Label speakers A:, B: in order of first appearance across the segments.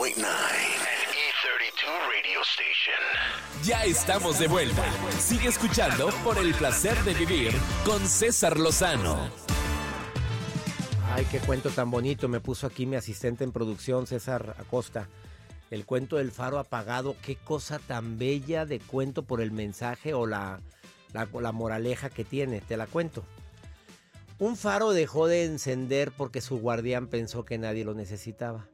A: E32 Radio Station.
B: Ya estamos de vuelta. Sigue escuchando por el placer de vivir con César Lozano.
C: Ay, qué cuento tan bonito me puso aquí mi asistente en producción, César Acosta. El cuento del faro apagado, qué cosa tan bella de cuento por el mensaje o la moraleja que tiene, te la cuento. Un faro dejó de encender porque su guardián pensó que nadie lo necesitaba.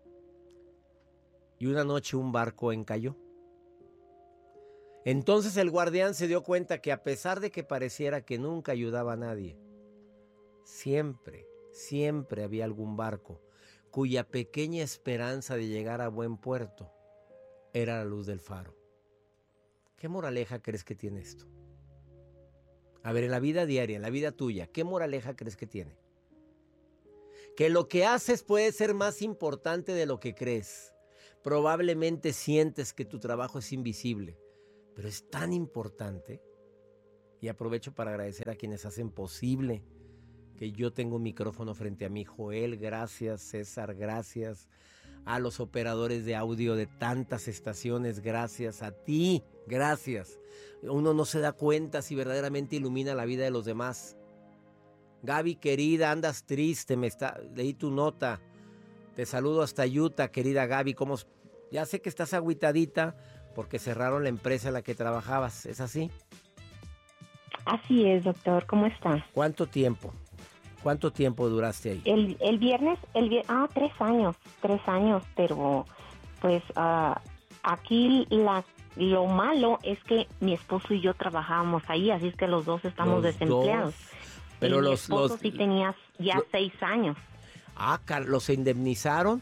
C: Y una noche un barco encalló. Entonces el guardián se dio cuenta que a pesar de que pareciera que nunca ayudaba a nadie, siempre había algún barco cuya pequeña esperanza de llegar a buen puerto era la luz del faro. ¿Qué moraleja crees que tiene esto? A ver, en la vida diaria, en la vida tuya, ¿qué moraleja crees que tiene? Que lo que haces puede ser más importante de lo que crees. Probablemente sientes que tu trabajo es invisible, pero es tan importante. Y aprovecho para agradecer a quienes hacen posible que yo tengo un micrófono frente a mí. Joel, gracias. César, gracias. A los operadores de audio de tantas estaciones, gracias. A ti, gracias. Uno no se da cuenta si verdaderamente ilumina la vida de los demás. Gaby, querida, andas triste, leí tu nota. Te saludo hasta Utah, querida Gaby. Ya sé que estás agüitadita porque cerraron la empresa en la que trabajabas, ¿es así?
D: Así es, doctor. ¿Cómo está?
C: ¿Cuánto tiempo duraste ahí?
D: El viernes, 3 años, pero pues aquí lo malo es que mi esposo y yo trabajábamos ahí, así es que los dos estamos desempleados.
C: Pero
D: mi esposo sí tenía ya 6 años.
C: ¿Los indemnizaron?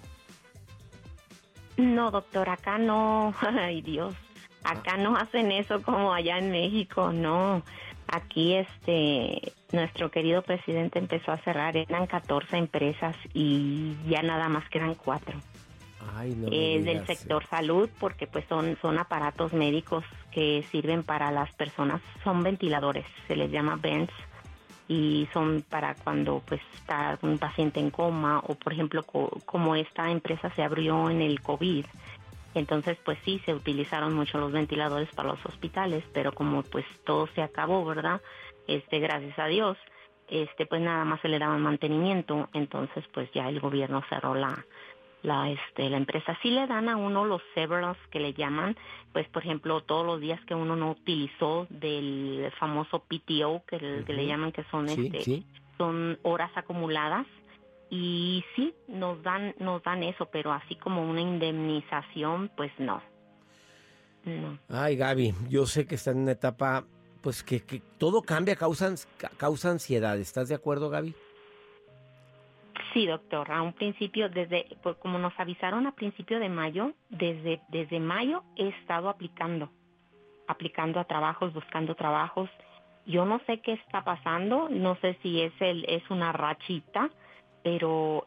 D: No, doctor, acá no. Ay, Dios. Acá no hacen eso como allá en México, no. Aquí nuestro querido presidente empezó a cerrar, eran 14 empresas y ya nada más quedan 4.
C: Ay, no
D: del sector salud, porque pues son aparatos médicos que sirven para las personas, son ventiladores, se les llama vents, y son para cuando pues está un paciente en coma o por ejemplo como esta empresa se abrió en el COVID. Entonces, pues sí, se utilizaron mucho los ventiladores para los hospitales, pero como pues todo se acabó, ¿verdad? Gracias a Dios, pues nada más se le daba mantenimiento, entonces pues ya el gobierno cerró la empresa. Sí le dan a uno los severance que le llaman, pues por ejemplo, todos los días que uno no utilizó del famoso PTO, que le llaman, que son son horas acumuladas. Y sí, nos dan eso, pero así como una indemnización, pues no.
C: Ay, Gaby, yo sé que está en una etapa, pues que todo cambia, causa ansiedad. ¿Estás de acuerdo, Gaby?
D: Sí, doctor. A un principio, como nos avisaron a principio de mayo, desde mayo he estado aplicando a trabajos, buscando trabajos. Yo no sé qué está pasando, no sé si es una rachita, pero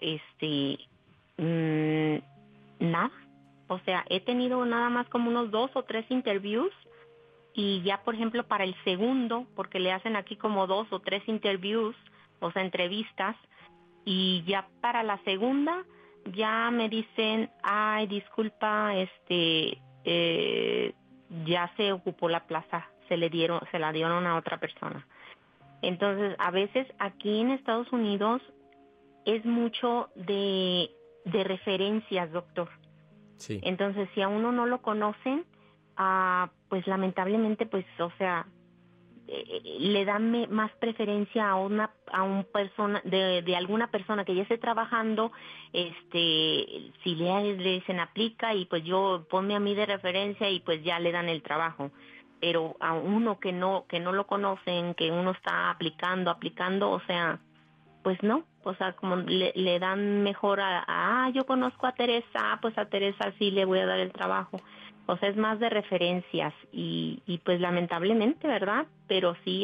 D: nada, o sea, he tenido nada más como unos 2 o 3 interviews y ya por ejemplo para el segundo, porque le hacen aquí como 2 o 3 interviews, o sea, entrevistas, y ya para la segunda ya me dicen, ay, disculpa, ya se ocupó la plaza, se la dieron a otra persona. Entonces, a veces aquí en Estados Unidos es mucho de referencias, doctor.
C: Sí.
D: Entonces, si a uno no lo conocen, pues lamentablemente, pues, o sea, le dan más preferencia a una persona, de alguna persona que ya esté trabajando, si le dicen aplica y pues ponme a mí de referencia y pues ya le dan el trabajo. Pero a uno que no lo conocen, que uno está aplicando, o sea, pues no, o sea, como le dan mejor yo conozco a Teresa, pues a Teresa sí le voy a dar el trabajo. O sea, es más de referencias y pues lamentablemente, ¿verdad? Pero sí,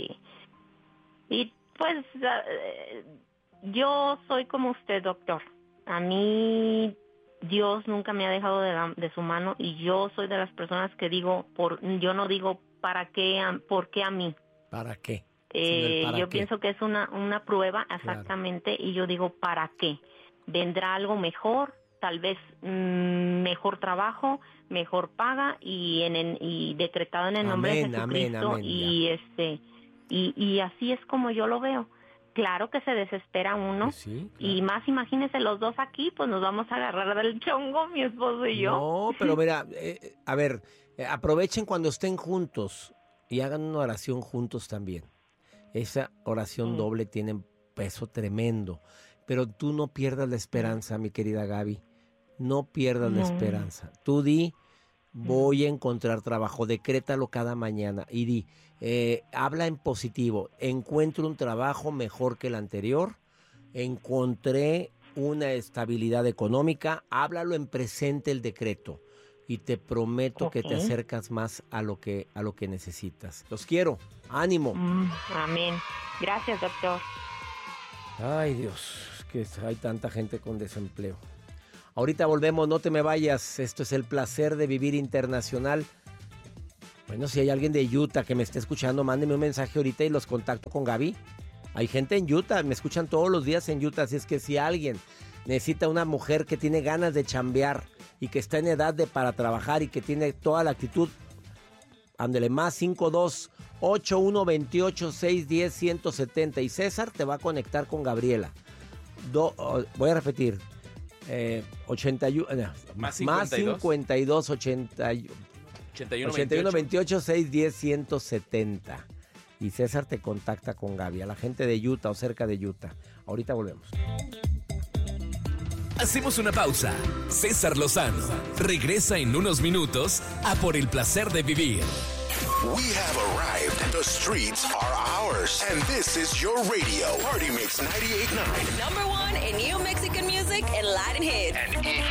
D: y pues yo soy como usted, doctor. A mí Dios nunca me ha dejado de su mano y yo soy de las personas que yo no digo ¿para qué? ¿Por qué a mí?
C: ¿Para qué?
D: Yo pienso que es una prueba, exactamente, claro. Y yo digo, ¿para qué? ¿Vendrá algo mejor? tal vez mejor trabajo, mejor paga y decretado en el nombre de Jesucristo. Y así es como yo lo veo. Claro que se desespera uno,
C: Pues sí, claro.
D: y más imagínense los dos aquí, pues nos vamos a agarrar del chongo, mi esposo y yo.
C: No, pero mira, a ver, aprovechen cuando estén juntos y hagan una oración juntos también. Esa oración doble tiene peso tremendo, pero tú no pierdas la esperanza, mi querida Gaby, no pierdas la esperanza. Tú di, voy a encontrar trabajo, decrétalo cada mañana y di, habla en positivo, encuentro un trabajo mejor que el anterior, encontré una estabilidad económica, háblalo en presente el decreto y te prometo que te acercas más a lo que necesitas. Los quiero, ánimo.
D: Amén. Gracias, doctor.
C: Ay, Dios, que hay tanta gente con desempleo. Ahorita volvemos, no te me vayas. Esto es El Placer de Vivir Internacional. Bueno, si hay alguien de Utah que me esté escuchando, mándeme un mensaje ahorita y los contacto con Gaby. Hay gente en Utah, me escuchan todos los días en Utah, así es que si alguien necesita una mujer que tiene ganas de chambear y que está en edad para trabajar y que tiene toda la actitud, ándele, más 52-8128-610-170. Y César te va a conectar con Gabriela. Voy a repetir. 81, más 52 81 28 610 170. Y César te contacta con Gaby, a la gente de Utah o cerca de Utah. Ahorita volvemos.
B: Hacemos una pausa. César Lozano regresa en unos minutos a Por el Placer de Vivir.
A: We have arrived. The streets are ours. And this is your radio. Party Mix 98.9.
E: Number one in new Mexican music and Latin hits.
A: And